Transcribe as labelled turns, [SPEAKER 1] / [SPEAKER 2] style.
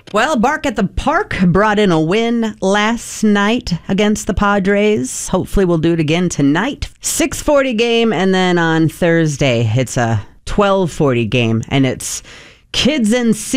[SPEAKER 1] Well, Bark at the Park brought in a win last night against the Padres. Hopefully we'll do it again tonight. 6:40 game, and then on Thursday it's a 12:40 game, and it's Kids NC